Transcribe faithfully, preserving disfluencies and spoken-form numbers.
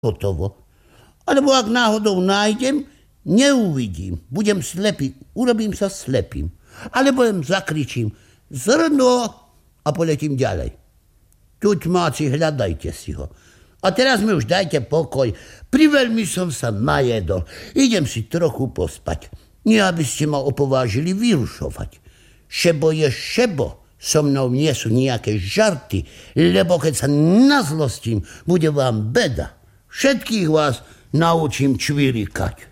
hotovo. Alebo ak náhodou nájdem, neuvidím, budem slepý, urobím sa slepým. Alebo len zakričím zrno a poletím ďalej. Tuťmáci, hľadajte si ho. A teraz mi už dajte pokoj. Priveľmi som sa najedol. Idem si trochu pospať. Nie, aby ste ma opovážili vyrušovať. Šebo je šebo. So mnou nie sú nejaké žarty, lebo keď sa nazlostím, bude vám beda. Všetkých vás naučím čvirikať.